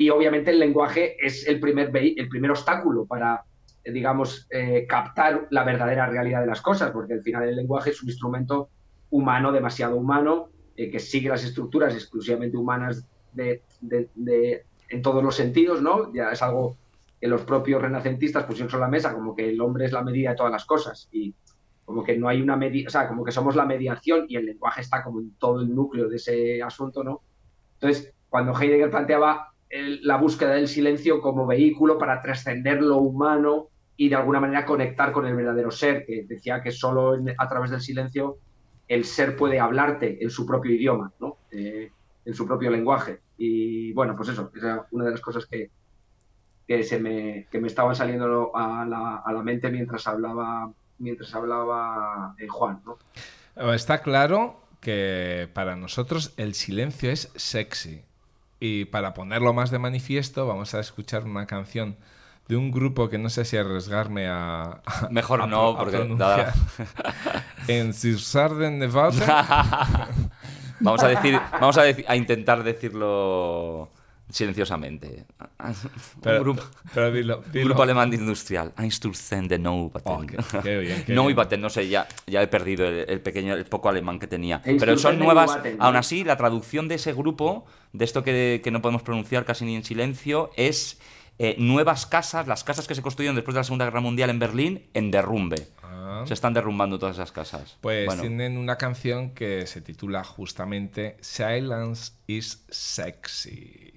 Y obviamente el lenguaje es el primer obstáculo para, digamos, captar la verdadera realidad de las cosas, porque al final el lenguaje es un instrumento humano, demasiado humano, que sigue las estructuras exclusivamente humanas en todos los sentidos, ¿no? Ya es algo que los propios renacentistas pusieron sobre la mesa, como que el hombre es la medida de todas las cosas, y como que no hay una medida, o sea, como que somos la mediación y el lenguaje está como en todo el núcleo de ese asunto, ¿no? Entonces, cuando Heidegger planteaba la búsqueda del silencio como vehículo para trascender lo humano y de alguna manera conectar con el verdadero ser, que decía que solo a través del silencio el ser puede hablarte en su propio idioma, ¿no? En su propio lenguaje. Y bueno, pues eso, esa era una de las cosas que me estaban saliendo a la mente mientras hablaba Juan, ¿no? Está claro que para nosotros el silencio es sexy. Y para ponerlo más de manifiesto, vamos a escuchar una canción de un grupo que no sé si arriesgarme Mejor no, a porque pronunciar. En Sirsarden Nevada. Vamos a intentar decirlo silenciosamente. Pero dilo. Un grupo alemán industrial. Einstürzende Neubauten. Qué bien. Neubauten, no sé, ya he perdido el poco alemán que tenía. Pero son nuevas. Aún así, la traducción de ese grupo, de esto que no podemos pronunciar casi ni en silencio, es nuevas casas, las casas que se construyeron después de la Segunda Guerra Mundial en Berlín, en derrumbe. Se están derrumbando todas esas casas. Pues bueno, tienen una canción que se titula justamente Silence is Sexy.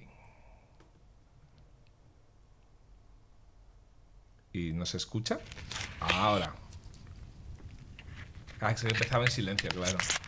¿Y no se escucha? Ahora. Ah, se empezaba en silencio, claro.